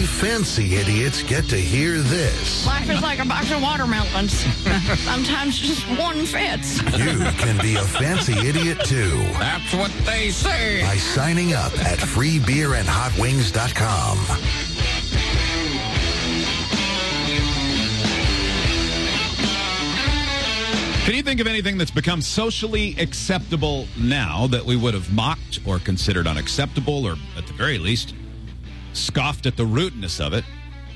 only fancy idiots get to hear this. Life is like a box of watermelons. Sometimes just one fits. You can be a fancy idiot too That's what they say. by signing up at freebeerandhotwings.com. Can you think of anything that's become socially acceptable now that we would have mocked or considered unacceptable, or at the very least, scoffed at the rudeness of it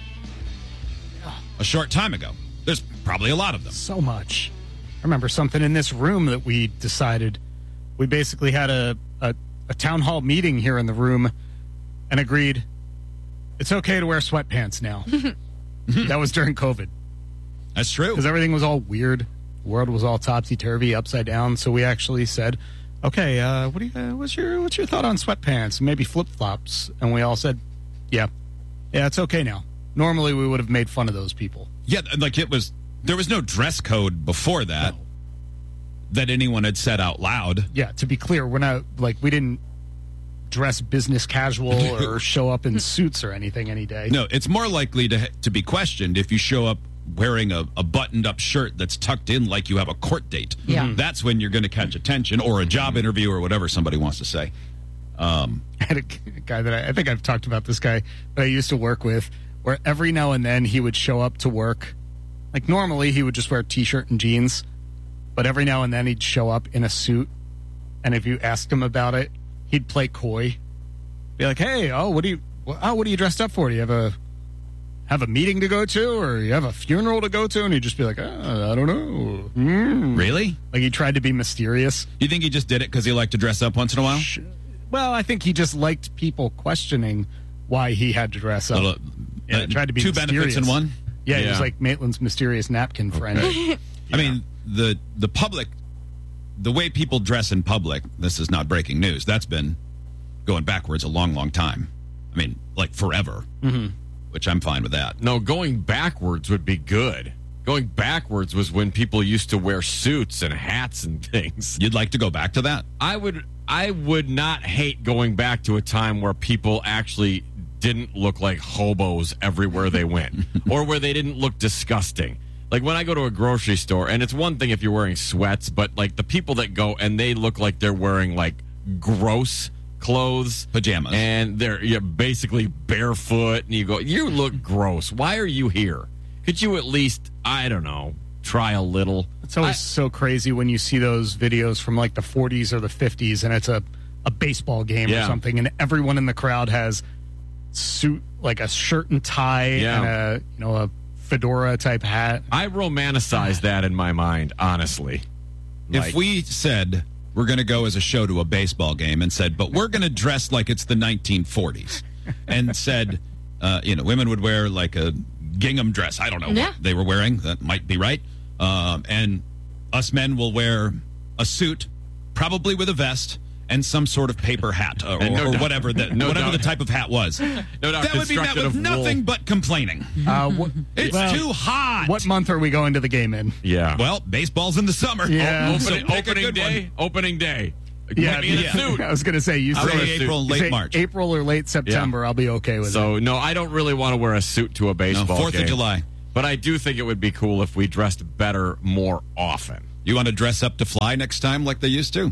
a short time ago? There's probably a lot of them. So much. I remember something in this room that we decided. We basically had a town hall meeting here in the room and agreed it's okay to wear sweatpants now. That was during COVID. That's true. Because everything was all weird. The world was all topsy-turvy, upside down. So we actually said, okay, what's your thought on sweatpants? Maybe flip-flops. And we all said, yeah, it's okay now. Normally we would have made fun of those people. Yeah, like there was no dress code before that that anyone had said out loud. Yeah, to be clear, we're not, we didn't dress business casual or show up in suits or anything any day. No, it's more likely to be questioned if you show up wearing a buttoned-up shirt that's tucked in like you have a court date. Yeah. That's when you're going to catch attention, or a job interview, or whatever somebody wants to say. I had a guy that I think I've talked about, this guy that I used to work with, where every now and then he would show up to work. Like normally he would just wear a T-shirt and jeans, but every now and then he'd show up in a suit, and if you asked him about it, he'd play coy. Be like, hey, what are you dressed up for? Do you have a meeting to go to, or you have a funeral to go to? And he'd just be like, I don't know. Really? Like he tried to be mysterious. You think he just did it because he liked to dress up once in a while? Well, I think he just liked people questioning why he had to dress up. Tried to be two mysterious. benefits in one? Yeah, he was like Maitland's mysterious napkin friend. I mean, the public, the way people dress in public, this is not breaking news. That's been going backwards a long, long time. I mean, like forever. Mm-hmm. Which I'm fine with that. No, going backwards would be good. Going backwards was when people used to wear suits and hats and things. You'd like to go back to that? I would not hate going back to a time where people actually didn't look like hobos everywhere they went, or where they didn't look disgusting. Like when I go to a grocery store, and it's one thing if you're wearing sweats, but like the people that go and they look like they're wearing like gross clothes, pajamas, and they're basically barefoot, and you go, you look gross. Why are you here? Could you at least, I don't know, try a little? It's always so crazy when you see those videos from like the 40s or the 50s, and it's a baseball game or something, and everyone in the crowd has suit, like a shirt and tie and a fedora type hat. I romanticize that in my mind, honestly. If we said we're going to go as a show to a baseball game and said, but we're going to dress like it's the 1940s, and said, women would wear like a gingham dress. I don't know what they were wearing. That might be right. And us men will wear a suit, probably with a vest, and some sort of paper hat or whatever the type of hat was. No doubt, that would be met with nothing but complaining. It's too hot. What month are we going to the game in? Yeah. Well, baseball's in the summer. Yeah. Opening day. Yeah, in a suit. I was going to say, you say April, late March. April or late September, I'll be okay with it. So, no, I don't really want to wear a suit to a baseball game. 4th of July. But I do think it would be cool if we dressed better more often. You want to dress up to fly next time like they used to?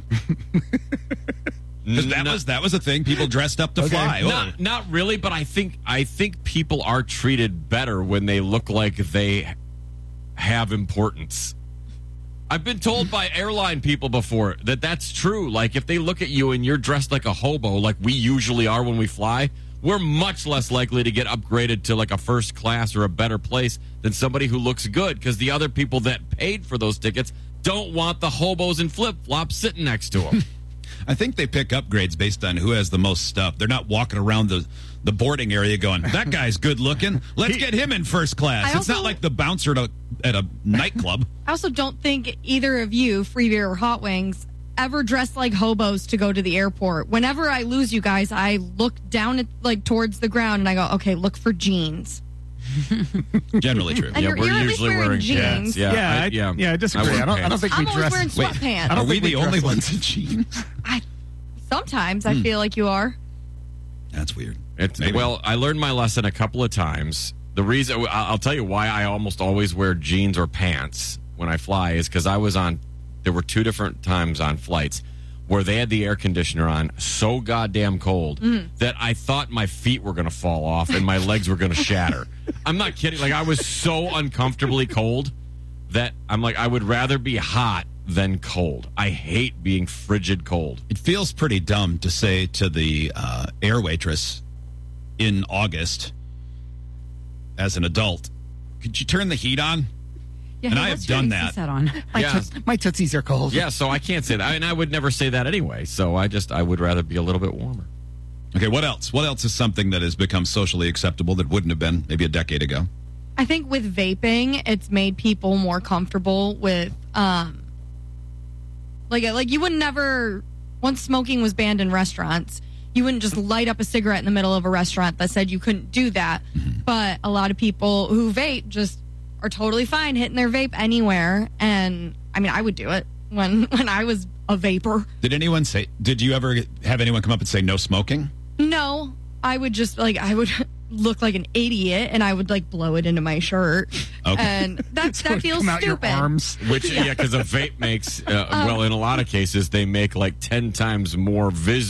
Because that was a thing. People dressed up to fly. Not really, but I think people are treated better when they look like they have importance. I've been told by airline people before that that's true. Like if they look at you and you're dressed like a hobo, like we usually are when we fly, we're much less likely to get upgraded to like a first class or a better place than somebody who looks good, because the other people that paid for those tickets don't want the hobos in flip-flops sitting next to them. I think they pick upgrades based on who has the most stuff. They're not walking around the boarding area going, that guy's good looking. Let's get him in first class. It's not like the bouncer at a nightclub. I also don't think either of you, Free Beer or Hot Wings, ever dress like hobos to go to the airport. Whenever I lose you guys, I look down at towards the ground and I go, okay, look for jeans. Generally true. And we're usually wearing jeans. I disagree. I don't think we I'm dress. always wearing sweatpants. Are we the only ones in jeans? Sometimes I feel like you are. That's weird. Maybe. Well, I learned my lesson a couple of times. The reason I'll tell you why I almost always wear jeans or pants when I fly is because there were 2 different times on flights where they had the air conditioner on so goddamn cold that I thought my feet were going to fall off and my legs were going to shatter. I'm not kidding. Like, I was so uncomfortably cold that I'm like, I would rather be hot than cold. I hate being frigid cold. It feels pretty dumb to say to the air waitress in August as an adult, could you turn the heat on? Yeah, And hey, I what's have your done AC that. set on? My tootsies are cold. Yeah, so I can't say that. And I would never say that anyway. So I would rather be a little bit warmer. Okay, what else? What else is something that has become socially acceptable that wouldn't have been maybe a decade ago? I think with vaping, it's made people more comfortable with, like you would never, once smoking was banned in restaurants, you wouldn't just light up a cigarette in the middle of a restaurant that said you couldn't do that. But a lot of people who vape just are totally fine hitting their vape anywhere. And I mean, I would do it when I was a vapor. Did you ever have anyone come up and say no smoking? No, I would just I would look like an idiot and I would blow it into my shirt. Okay. And that feels Come out stupid. your arms. Which, because a vape makes, well, in a lot of cases, they make 10 times more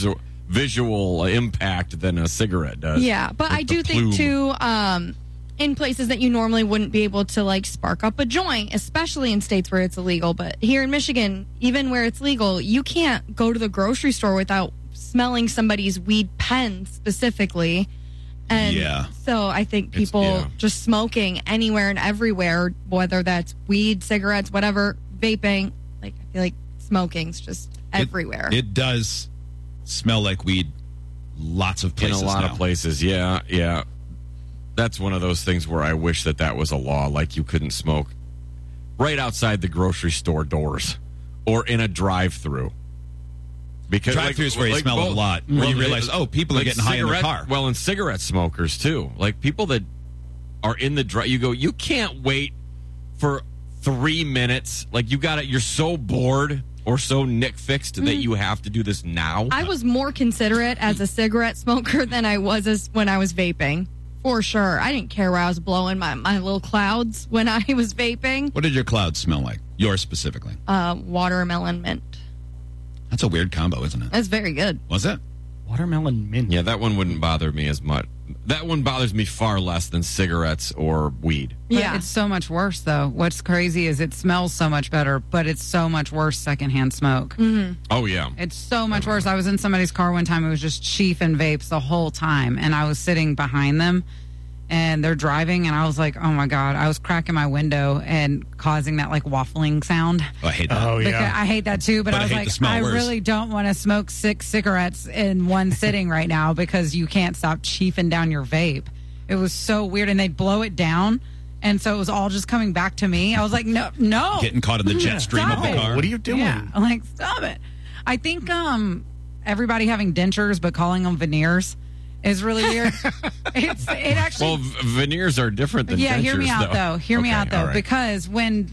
visual impact than a cigarette does. Yeah, but With I the do think, plume. too, in places that you normally wouldn't be able to, spark up a joint, especially in states where it's illegal. But here in Michigan, even where it's legal, you can't go to the grocery store without smelling somebody's weed pen specifically. And Yeah. so I think people just smoking anywhere and everywhere, whether that's weed, cigarettes, whatever, vaping, I feel like smoking's just everywhere. It does smell like weed lots of In places a lot now. of places, yeah. That's one of those things where I wish that was a law, like you couldn't smoke right outside the grocery store doors or in a drive-through. Because Drive-thrus where you smell it a lot, where you realize, people are getting high in their car. Well, and cigarette smokers too. People that are in the drive, you can't wait for 3 minutes. You're so bored or so nick-fixed that you have to do this now. I was more considerate as a cigarette smoker than I was when I was vaping. For sure. I didn't care where I was blowing my little clouds when I was vaping. What did your clouds smell like? Yours specifically. Watermelon mint. That's a weird combo, isn't it? That's very good. Was it? Watermelon mint. Yeah, that one wouldn't bother me as much. That one bothers me far less than cigarettes or weed. But Yeah. it's so much worse, though. What's crazy is it smells so much better, but it's so much worse secondhand smoke. Oh, yeah. It's so much worse. I was in somebody's car one time. It was just Chief and vapes the whole time. And I was sitting behind them and they're driving. And I was like, oh my God. I was cracking my window and causing that waffling sound. Oh, I hate that. Oh, Because yeah. I hate that too. But But I I was hate like, the smell I worse. really don't want to smoke 6 cigarettes in one sitting right now because you can't stop chiefing down your vape. It was so weird. And they'd blow it down. And so it was all just coming back to me. I was like, no. Getting caught in the jet stream Stop of the it. car. What are you doing? Yeah, stop it. I think everybody having dentures but calling them veneers is really weird. It actually. Well, veneers are different than dentures, hear me out though. Hear me Okay, out though, all right. because when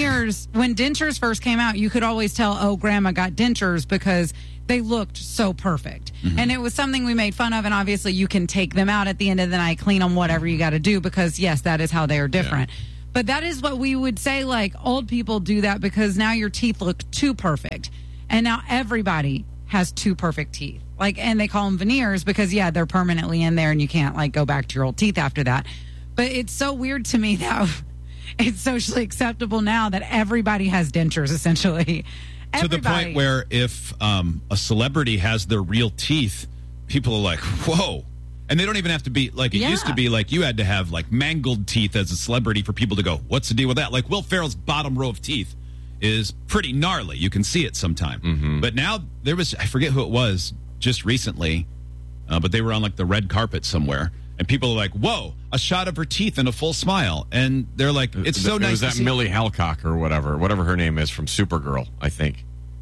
dentures first came out, you could always tell, oh, grandma got dentures because they looked so perfect. And it was something we made fun of, and obviously you can take them out at the end of the night, clean them, whatever you got to do, because yes, that is how they are different. But that is what we would say, old people do that because now your teeth look too perfect. And now everybody has too perfect teeth. And they call them veneers because, yeah, they're permanently in there and you can't, go back to your old teeth after that. But it's so weird to me that it's socially acceptable now that everybody has dentures, essentially. To the point where if a celebrity has their real teeth, people are like, whoa. And they don't even have to be it used to be you had to have mangled teeth as a celebrity for people to go, what's the deal with that? Will Ferrell's bottom row of teeth is pretty gnarly. You can see it sometime. But now there was, I forget who it was just recently, but they were on the red carpet somewhere. And people are like, whoa, a shot of her teeth and a full smile. And they're like, it's so nice Was to that see. Millie Halcock or whatever her name is from Supergirl, I think.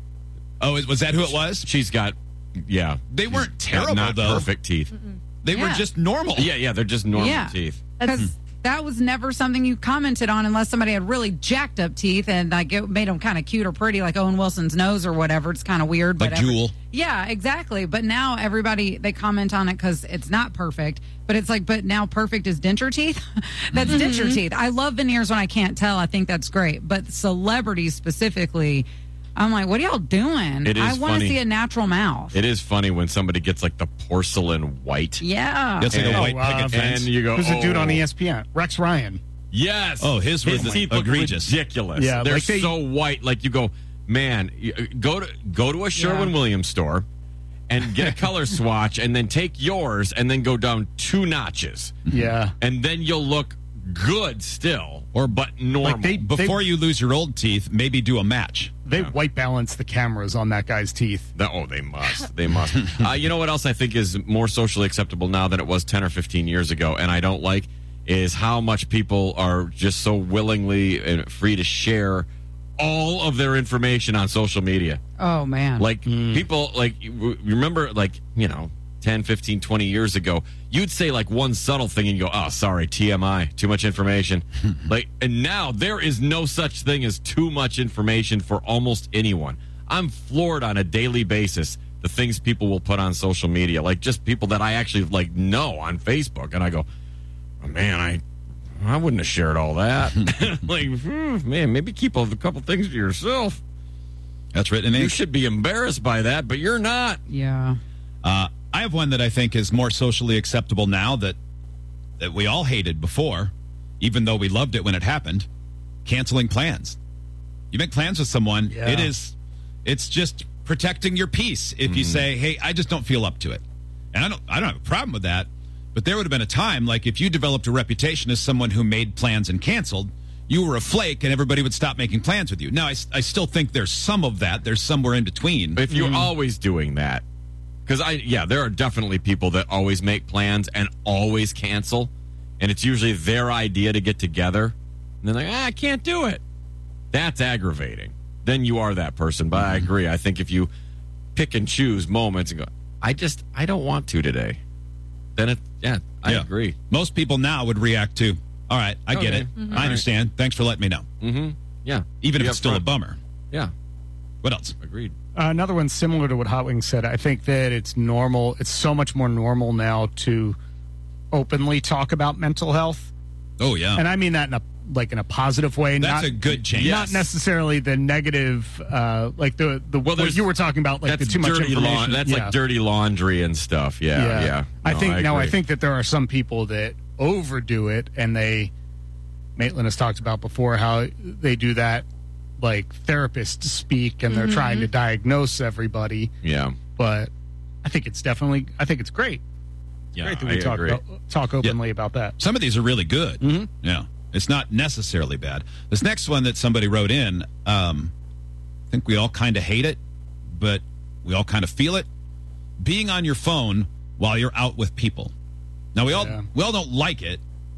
Oh, was that who it was? She's got, yeah. They weren't She's got terrible, not though. perfect teeth. They were Yeah. just normal. Yeah, they're just normal Yeah. teeth. Because that was never something you commented on unless somebody had really jacked up teeth and like it made them kind of cute or pretty, like Owen Wilson's nose or whatever. It's kind of weird. Like but Jewel. Yeah, exactly. But now everybody, they comment on it because it's not perfect. But it's like, but now perfect is denture teeth? That's denture teeth. I love veneers when I can't tell. I think that's great. But celebrities specifically, I'm like, what are y'all doing? It is I want to funny. see a natural mouth. It is funny when somebody gets like the porcelain white. Yeah. That's like And- a white picket and fence. you go, There's a dude on "Oh." ESPN, Rex Ryan. Yes. Oh, his was teeth look egregious. ridiculous. Yeah, they're like they- so white. Like you go, man, go to a Sherwin-Williams store and get a color swatch, and then take yours and then go down 2 notches, Yeah. and then you'll look good still, Or- but normal. Like they Before you lose your old teeth, maybe do a match. They white balance the cameras on that guy's teeth. They must. They must. You know what else I think is more socially acceptable now than it was 10 or 15 years ago, and I don't like, is how much people are just so willingly and free to share all of their information on social media. Oh, man. Like people, like you remember, like, 10, 15, 20 years ago, you'd say like one subtle thing and you go, oh, sorry, TMI, too much information. And now there is no such thing as too much information for almost anyone. I'm floored on a daily basis the things people will put on social media, like just people that I actually like know on Facebook, and I go, oh, man, I wouldn't have shared all that. Like, man, maybe keep a couple things to yourself. That's written in You ink. should be embarrassed by that, but you're not. yeah. I have one that I think is more socially acceptable now that we all hated before, even though we loved it when it happened. Canceling plans. You make plans with someone, Yeah. it's just protecting your peace if you say, hey, I just don't feel up to it. And I don't have a problem with that, but there would have been a time, like if you developed a reputation as someone who made plans and canceled, you were a flake and everybody would stop making plans with you. Now, I still think there's some of that. There's somewhere in between. If you're always doing that, because there are definitely people that always make plans and always cancel, and it's usually their idea to get together, and they're like, I can't do it. That's aggravating. Then you are that person. But I agree. I think if you pick and choose moments and go, I don't want to today, then I agree. Most people now would react to, all right, I get Okay. it. I understand. Thanks for letting me know. Mm-hmm. Yeah. Even if Be it's still a upfront. bummer. Yeah. What else? Agreed. Another one similar to what Hot Wings said. I think that it's normal. It's so much more normal now to openly talk about mental health, Oh, yeah. and I mean that in a positive way. That's not a good change. Not necessarily the negative, like the what there's- you were talking about, like the That's too much dirty information. That's Yeah. like dirty laundry and stuff. Yeah. I No, think I agree. think that there are some people that overdo it, and Maitland has talked about before how they do that, like therapists speak, and they're trying to diagnose everybody. Yeah. But I think it's great. Yeah, Great that I we talk agree. talk openly about that. Some of these are really good. Mm-hmm. Yeah. It's not necessarily bad. This next one that somebody wrote in, I think we all kind of hate it, but we all kind of feel it. Being on your phone while you're out with people. Now, we all don't like it,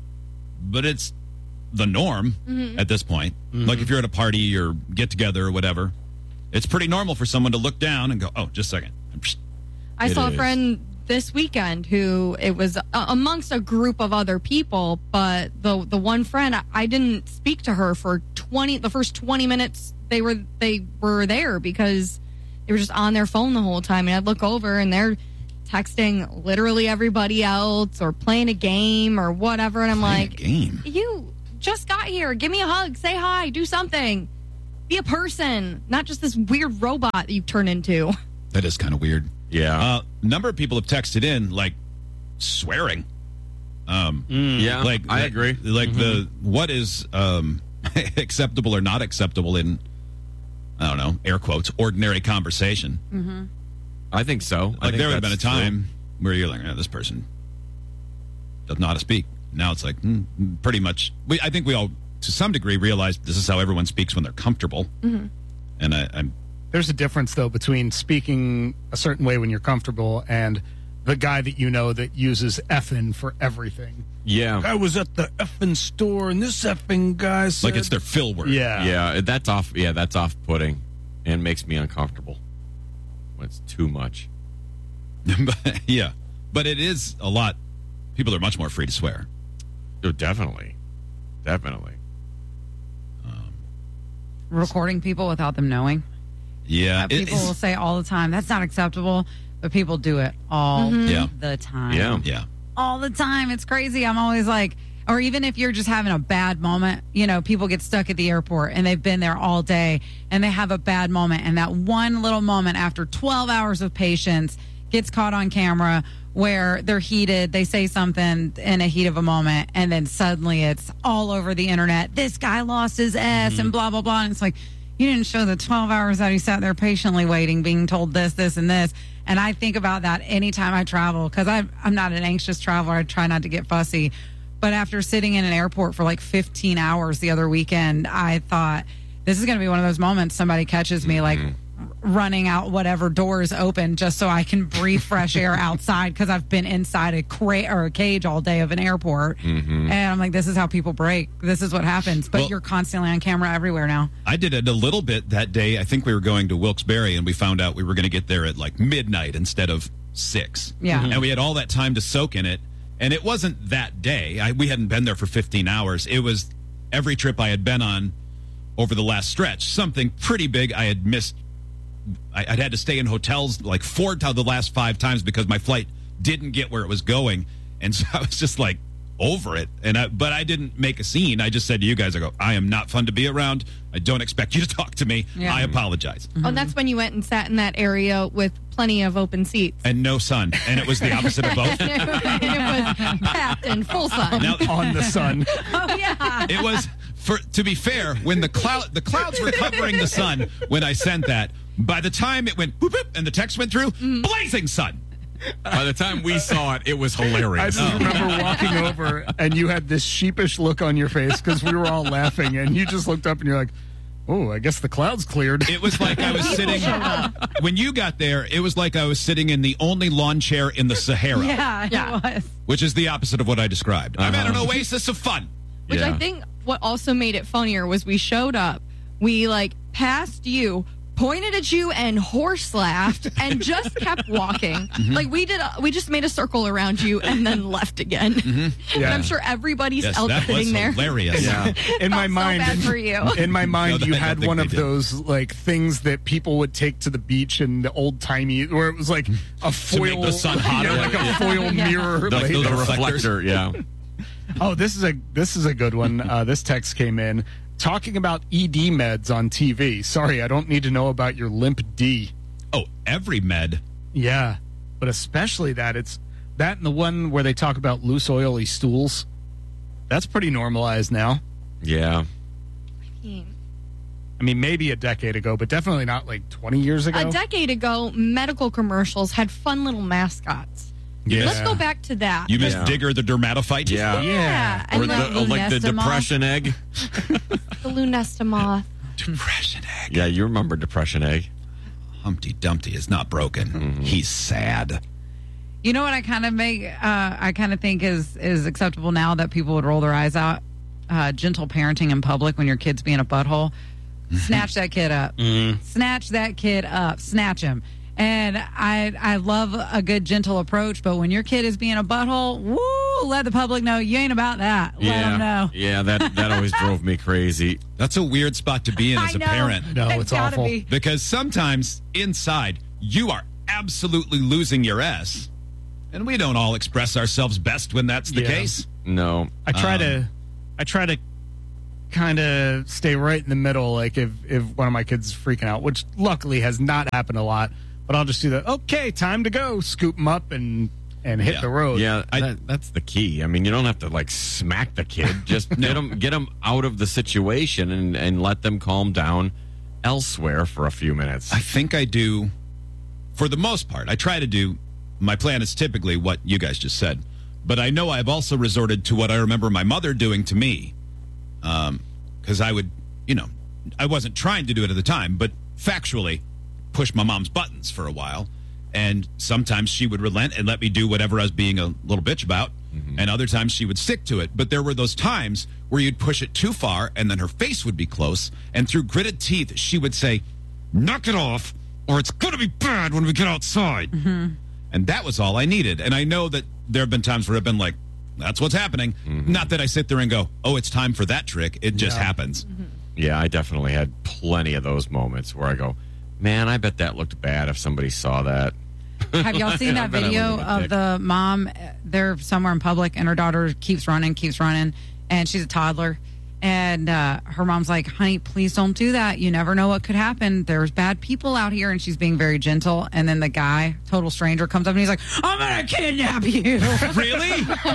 but it's the norm at this point. Like if you're at a party or get together or whatever, it's pretty normal for someone to look down and go, oh, just a second. I It saw a is. friend this weekend who it was amongst a group of other people, but the one friend, I didn't speak to her for the first 20 minutes they were there because they were just on their phone the whole time, and I'd look over and they're texting literally everybody else or playing a game or whatever, and I'm like, Game. you just got here, give me a hug, say hi, do something, be a person, not just this weird robot that you've turned into. That is kind of weird. Yeah. Number of people have texted in, like, swearing. Yeah. Like I agree. Like what is acceptable or not acceptable in, I don't know, air quotes, ordinary conversation. I think so. I Like think there would have been a that's true. time where you're like, this person doesn't know how to speak. Now it's like pretty much. I think we all, to some degree, realize this is how everyone speaks when they're comfortable. And I'm There's a difference, though, between speaking a certain way when you're comfortable and the guy that you know that uses effing for everything. Yeah. I was at the effing store, and this effing guy said... like it's their fill word. Yeah. Yeah, that's off. Yeah, that's off-putting, and makes me uncomfortable when it's too much. Yeah, but it is a lot. People are much more free to swear. Oh, definitely. definitely. Recording people without them knowing. Yeah. People will say all the time, that's not acceptable, but people do it all Yeah. the time. Yeah. Yeah. All the time. It's crazy. I'm always like, or even if you're just having a bad moment, you know, people get stuck at the airport and they've been there all day and they have a bad moment. And that one little moment after 12 hours of patience gets caught on camera where they're heated, they say something in a heat of a moment, and then suddenly it's all over the internet. This guy lost his ass and blah, blah, blah. And it's like, you didn't show the 12 hours that he sat there patiently waiting, being told this, this, and this. And I think about that anytime I travel because I'm not an anxious traveler. I try not to get fussy. But after sitting in an airport for like 15 hours the other weekend, I thought, this is going to be one of those moments somebody catches me like running out whatever door is open just so I can breathe fresh air outside because I've been inside a cage all day of an airport. And I'm like, this is how people break. This is what happens. But Well, you're constantly on camera everywhere now. I did it a little bit that day. I think we were going to Wilkes-Barre, and we found out we were going to get there at like midnight instead of 6. Yeah. And we had all that time to soak in it. And it wasn't that day. We hadn't been there for 15 hours. It was every trip I had been on over the last stretch. Something pretty big I had missed. I'd had to stay in hotels like 4 out of the last 5 times because my flight didn't get where it was going. And so I was just like over it. But I didn't make a scene. I just said to you guys, I go, I am not fun to be around. I don't expect you to talk to me. Yeah. I apologize. Oh, and that's when you went and sat in that area with plenty of open seats. And no sun. And it was the opposite of both. And it was packed in full sun. Now, On the sun. Oh, yeah. it was, to be fair, when the clouds were covering the sun when I sent that, by the time it went boop, boop, and the text went through, blazing sun. By the time we saw it, it was I hilarious. just remember walking over and you had this sheepish look on your face because we were all laughing and you just looked up and you're like, oh, I guess the clouds cleared. It was like I was sitting, when you got there, it was like I was sitting in the only lawn chair in the Sahara, Yeah, it was. which is the opposite of what I described. I'm at an oasis of fun. Which Yeah. I think what also made it funnier was we showed up, we like passed you, pointed at you and horse laughed and just kept walking. Like we just made a circle around you and then left again. And Yeah. I'm sure everybody's Yes, else that was sitting there. hilarious. Yeah. In my Felt so mind, bad for you. in my mind, No, you I don't had think one they of did. those like things that people would take to the beach in the old timey, where it was like a foil, make the sun hotter. yeah, like a foil mirror. The, like- the reflector, yeah. Oh, this is a good one. This text came in talking about ED meds on TV. Sorry, I don't need to know about your limp D. Oh, every med. Yeah, but especially that it's that and the one where they talk about loose oily stools. That's pretty normalized now. Yeah. I mean, maybe a decade ago, but definitely not like 20 years ago. A decade ago, medical commercials had fun little mascots. Yeah. Let's go back to that. You missed Yeah. Digger the dermatophyte? Yeah. Yeah. Or And like the Lunesta moth. depression egg. the Lunesta moth. Depression egg. Yeah, you remember depression egg. Humpty Dumpty is not broken. He's sad. You know what I kind of think is acceptable now that people would roll their eyes out? Gentle parenting in public when your kid's being a butthole. Snatch that kid up. Snatch that kid up. Snatch him. And I love a good gentle approach, but when your kid is being a butthole, woo, let the public know you ain't about that. Let them know. Yeah, that always drove me crazy. That's a weird spot to be in as a I know. parent. No, It's it's gotta awful. be. Because sometimes inside, you are absolutely losing your S. And we don't all express ourselves best when that's the Yeah. case. No. I try to kind of stay right in the middle. Like if one of my kids is freaking out, which luckily has not happened a lot, but I'll just do that. Okay, time to go. Scoop them up and hit Yeah. the road. Yeah, that's the key. I mean, you don't have to like smack the kid. Just get them out of the situation and let them calm down elsewhere for a few minutes. I think I do, for the most part. I try to do, my plan is typically what you guys just said. But I know I've also resorted to what I remember my mother doing to me. Because I would, I wasn't trying to do it at the time, but factually push my mom's buttons for a while. And sometimes she would relent and let me do whatever I was being a little bitch about. And other times she would stick to it. But there were those times where you'd push it too far and then her face would be close. And through gritted teeth, she would say, knock it off or it's going to be bad when we get outside. And that was all I needed. And I know that there have been times where I've been like, that's what's happening. Not that I sit there and go, oh, it's time for that trick. It just happens. Yeah, I definitely had plenty of those moments where I go, man, I bet that looked bad if somebody saw that. Have y'all seen that I bet I video would've been a of dick. the mom? They're somewhere in public, and her daughter keeps running, and she's a toddler. And her mom's like, honey, please don't do that. You never know what could happen. There's bad people out here. And she's being very gentle. And then the guy, total stranger, comes up and he's like, I'm going to kidnap you. Really?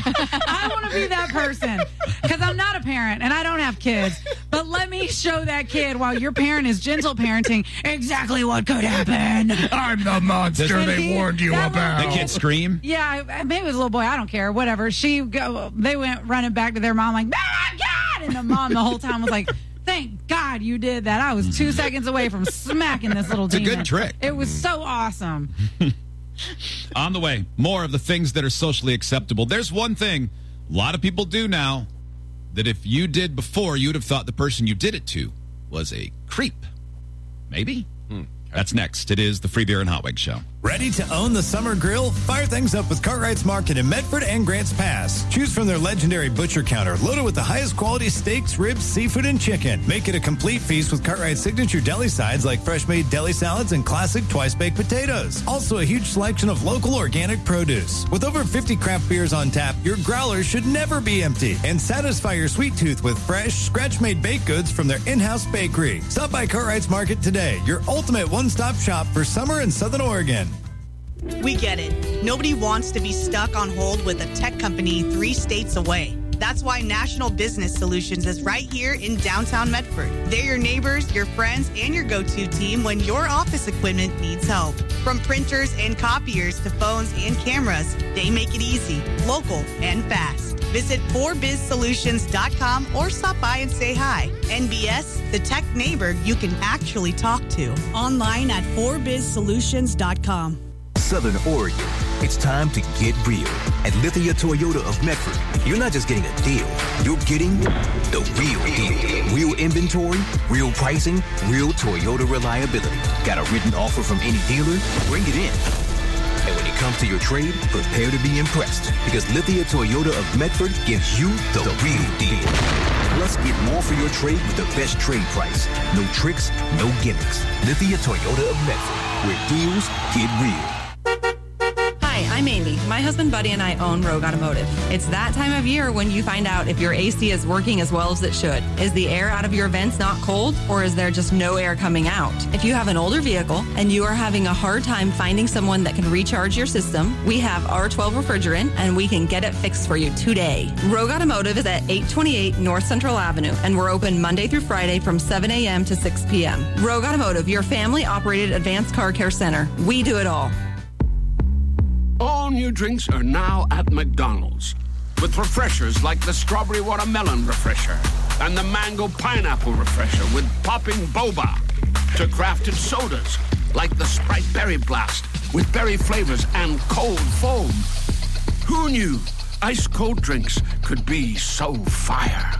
I want to be that person because I'm not a parent and I don't have kids. But let me show that kid while your parent is gentle parenting exactly what could happen. I'm the monster And they he- warned you that about. The kids scream. Yeah, maybe it was a little boy. I don't care. Whatever. They went running back to their mom like, oh my God. And the mom the whole time was like, thank God you did that. I was 2 seconds away from smacking this little It's a demon. good trick. It was so awesome. On the way, more of the things that are socially acceptable. There's one thing a lot of people do now that if you did before, you'd have thought the person you did it to was a creep. Maybe? That's next. It is the Free Beer and Hot Wings Show. Ready to own the summer grill? Fire things up with Cartwright's Market in Medford and Grants Pass. Choose from their legendary butcher counter loaded with the highest quality steaks, ribs, seafood, and chicken. Make it a complete feast with Cartwright's signature deli sides like fresh-made deli salads and classic twice-baked potatoes. Also a huge selection of local organic produce. With over 50 craft beers on tap, your growler should never be empty. And satisfy your sweet tooth with fresh, scratch-made baked goods from their in-house bakery. Stop by Cartwright's Market today, your ultimate one-stop shop for summer in Southern Oregon. We get it. Nobody wants to be stuck on hold with a tech company 3 states away. That's why National Business Solutions is right here in downtown Medford. They're your neighbors, your friends, and your go-to team when your office equipment needs help. From printers and copiers to phones and cameras, they make it easy, local, and fast. Visit 4bizsolutions.com or stop by and say hi. NBS, the tech neighbor you can actually talk to. Online at 4bizsolutions.com. Southern Oregon, it's time to get real. At Lithia Toyota of Medford, you're not just getting a deal, you're getting the real deal. Real inventory, real pricing, real Toyota reliability. Got a written offer from any dealer? Bring it in. And when it comes to your trade, prepare to be impressed because Lithia Toyota of Medford gives you the real deal. Plus, get more for your trade with the best trade price. No tricks, no gimmicks. Lithia Toyota of Medford, where deals get real. Hi, I'm Amy. My husband Buddy and I own Rogue Automotive. It's that time of year when you find out if your AC is working as well as it should. Is the air out of your vents not cold, or is there just no air coming out? If you have an older vehicle and you are having a hard time finding someone that can recharge your system, we have R12 refrigerant and we can get it fixed for you today. Rogue Automotive is at 828 North Central Avenue and we're open Monday through Friday from 7 a.m. to 6 p.m. Rogue Automotive, your family-operated advanced car care center. We do it all. All new drinks are now at McDonald's with refreshers like the Strawberry Watermelon Refresher and the Mango Pineapple Refresher with popping boba, to crafted sodas like the Sprite Berry Blast with berry flavors and cold foam. Who knew ice-cold drinks could be so fire?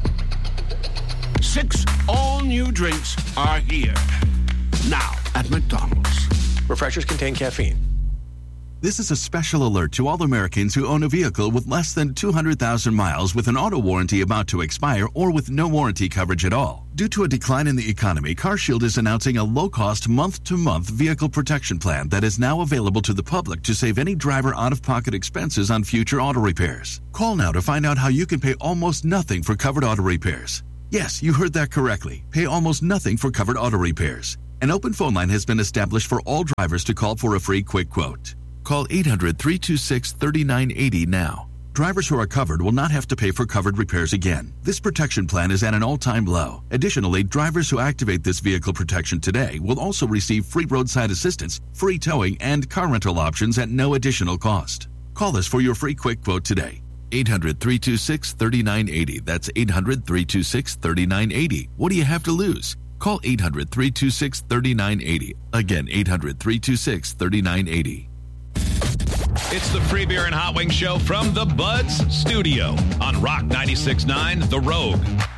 6 all-new drinks are here now at McDonald's. Refreshers contain caffeine. This is a special alert to all Americans who own a vehicle with less than 200,000 miles with an auto warranty about to expire or with no warranty coverage at all. Due to a decline in the economy, CarShield is announcing a low-cost month-to-month vehicle protection plan that is now available to the public to save any driver out-of-pocket expenses on future auto repairs. Call now to find out how you can pay almost nothing for covered auto repairs. Yes, you heard that correctly. Pay almost nothing for covered auto repairs. An open phone line has been established for all drivers to call for a free quick quote. Call 800-326-3980 now. Drivers who are covered will not have to pay for covered repairs again. This protection plan is at an all-time low. Additionally, drivers who activate this vehicle protection today will also receive free roadside assistance, free towing, and car rental options at no additional cost. Call us for your free quick quote today. 800-326-3980. That's 800-326-3980. What do you have to lose? Call 800-326-3980. Again, 800-326-3980. It's the Free Beer and Hot Wings Show from the Buds Studio on Rock 96.9 The Rogue.